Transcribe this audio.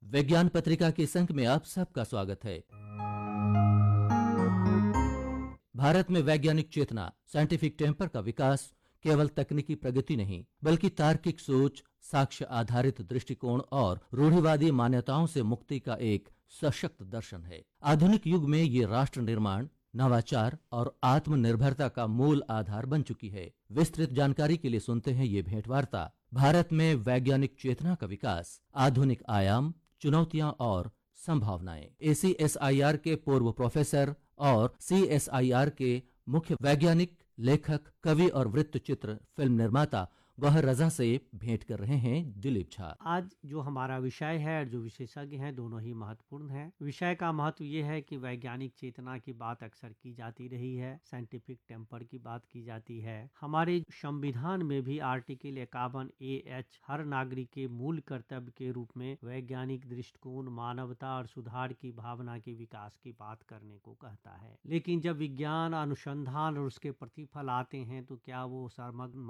विज्ञान पत्रिका के इस अंक में आप सबका स्वागत है। भारत में वैज्ञानिक चेतना, साइंटिफिक टेम्पर का विकास केवल तकनीकी प्रगति नहीं, बल्कि तार्किक सोच, साक्ष्य आधारित दृष्टिकोण और रूढ़िवादी मान्यताओं से मुक्ति का एक सशक्त दर्शन है। आधुनिक युग में ये राष्ट्र निर्माण, नवाचार और आत्मनिर्भरता का मूल आधार बन चुकी है। विस्तृत जानकारी के लिए सुनते हैं ये भेंटवार्ता, भारत में वैज्ञानिक चेतना का विकास, आधुनिक आयाम, चुनौतियां और संभावनाएं। ACSIR के पूर्व प्रोफेसर और CSIR के मुख्य वैज्ञानिक, लेखक, कवि और वृत्तचित्र फिल्म निर्माता गौहर रजा से भेंट कर रहे हैं दिलीप झा। आज जो हमारा विषय है और जो विशेषज्ञ हैं दोनों ही महत्वपूर्ण हैं। विषय का महत्व ये है कि वैज्ञानिक चेतना की बात अक्सर की जाती रही है, साइंटिफिक टेम्पर की बात की जाती है। हमारे संविधान में भी आर्टिकल 51AH हर नागरिक के मूल कर्तव्य के रूप में वैज्ञानिक दृष्टिकोण, मानवता और सुधार की भावना के विकास की बात करने को कहता है। लेकिन जब विज्ञान, अनुसंधान और उसके प्रतिफल आते हैं तो क्या वो समग्र